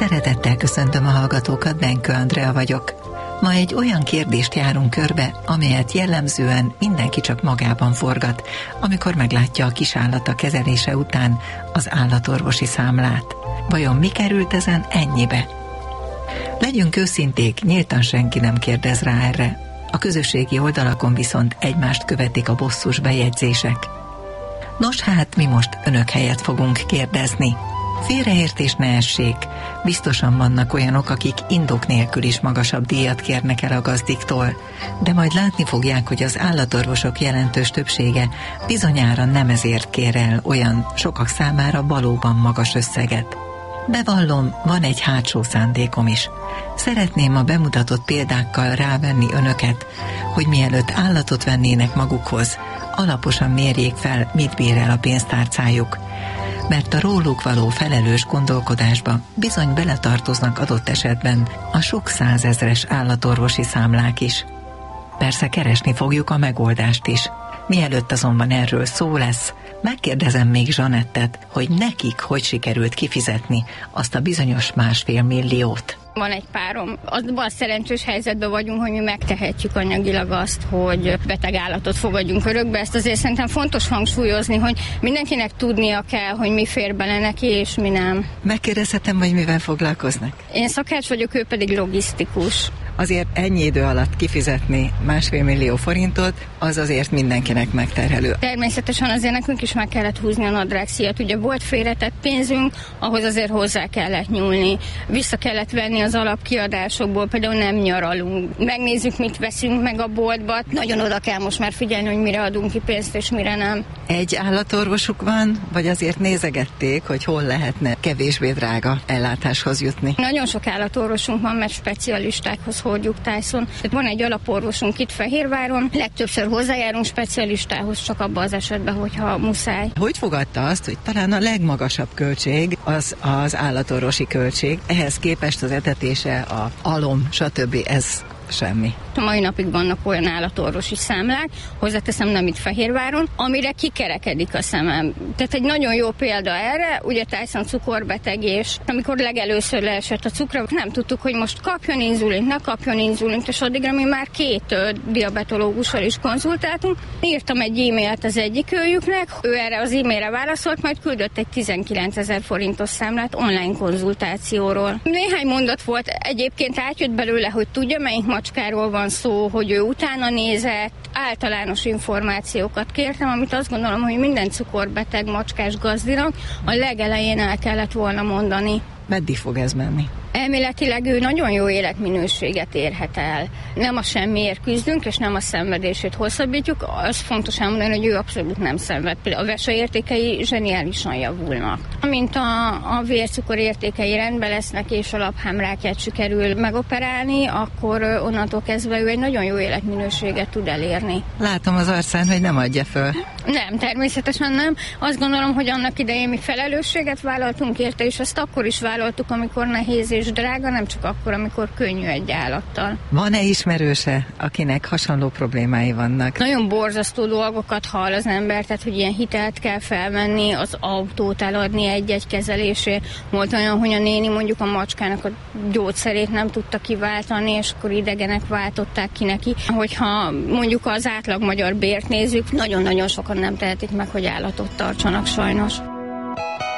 Szeretettel köszöntöm a hallgatókat, Benkő Andrea vagyok. Ma egy olyan kérdést járunk körbe, amelyet jellemzően mindenki csak magában forgat, amikor meglátja a kisállata kezelése után az állatorvosi számlát. Vajon mi került ezen ennyibe? Legyünk őszinték, nyíltan senki nem kérdez rá erre. A közösségi oldalakon viszont egymást követik a bosszus bejegyzések. Nos hát, mi most önök helyett fogunk kérdezni. Félreértés ne essék. Biztosan vannak olyanok, akik indok nélkül is magasabb díjat kérnek el a gazdiktól, de majd látni fogják, hogy az állatorvosok jelentős többsége bizonyára nem ezért kér el olyan sokak számára valóban magas összeget. Bevallom, van egy hátsó szándékom is. Szeretném a bemutatott példákkal rávenni önöket, hogy mielőtt állatot vennének magukhoz, alaposan mérjék fel, mit bír el a pénztárcájuk, mert a róluk való felelős gondolkodásba bizony beletartoznak adott esetben a sok százezres állatorvosi számlák is. Persze keresni fogjuk a megoldást is. Mielőtt azonban erről szó lesz, megkérdezem még Zsanettet, hogy nekik hogy sikerült kifizetni azt a bizonyos 1,5 milliót. Van egy párom. Abban a szerencsés helyzetben vagyunk, hogy mi megtehetjük anyagilag azt, hogy beteg állatot fogadjunk örökbe. Ezt azért szerintem fontos hangsúlyozni, hogy mindenkinek tudnia kell, hogy mi fér bele neki, és mi nem. Megkérdezhetem, hogy mivel foglalkoznak? Én szakács vagyok, ő pedig logisztikus. Azért ennyi idő alatt kifizetni 1,5 millió forintot, az azért mindenkinek megterhelő. Természetesen azért nekünk is meg kellett húzni a nadrágszíjat. Ugye volt félretett pénzünk, ahhoz azért hozzá kellett nyúlni. Vissza kellett venni az alapkiadásokból, például nem nyaralunk. Megnézzük, mit veszünk meg a boltba. Nagyon oda kell most már figyelni, hogy mire adunk ki pénzt, és mire nem. Egy állatorvosuk van, vagy azért nézegették, hogy hol lehetne kevésbé drága ellátáshoz jutni? Nagyon sok állatorvosunk van, mert specialistákhoz hordjuk Tyson. Van egy alaporvosunk itt Fehérváron, legtöbbször hozzájárunk specialistához, csak abban az esetben, hogyha muszáj. Hogy fogadta azt, hogy talán a legmagasabb költség az állatorvosi költség, ehhez képest az etetése, a alom, stb. Ez semmi. A mai napig vannak olyan állatorvosi számlák, hozzáteszem, nem itt Fehérváron, amire kikerekedik a szemem. Tehát egy nagyon jó példa erre, ugye Tyson cukorbeteg, és amikor legelőször leesett a cukra, nem tudtuk, hogy most kapjon inzulint, ne kapjon inzulint, és addigra mi már 2 diabetológussal is konzultáltunk. Írtam egy e-mailt az egyik őjüknek, ő erre az e-mailre válaszolt, majd küldött egy 19 000 forintos számlát online konzultációról. Néhány mondat volt, egyébként átjött belőle, hogy tudja, melyik macskáról van szó, hogy ő utána nézett, általános információkat kértem, amit azt gondolom, hogy minden cukorbeteg macskás gazdinak a legelején el kellett volna mondani. Meddig fog ez menni? Elméletileg ő nagyon jó életminőséget érhet el. Nem a semmiért küzdünk, és nem a szenvedését hosszabbítjuk. Az fontos elmondani, hogy ő abszolút nem szenved. Például a veseértékei zseniálisan javulnak. Amint a vércukor értékei rendben lesznek, és a laphámrákját sikerül megoperálni, akkor onnantól kezdve ő egy nagyon jó életminőséget tud elérni. Látom az arcán, hogy nem adja föl. Nem, természetesen nem. Azt gondolom, hogy annak idején mi felelősséget vállaltunk érte, és azt akkor is vállaltuk, amikor nehéz és drága, nem csak akkor, amikor könnyű egy állattal. Van-e ismerőse, akinek hasonló problémái vannak? Nagyon borzasztó dolgokat hall az ember, tehát hogy ilyen hitelt kell felvenni, az autót eladni egy-egy kezelésért. Volt olyan, hogy a néni mondjuk a macskának a gyógyszerét nem tudta kiváltani, és akkor idegenek váltották ki neki. Hogyha mondjuk az átlag magyar bért nézzük, nagyon-nagyon sokan nem tehetik meg, hogy állatot tartsanak sajnos.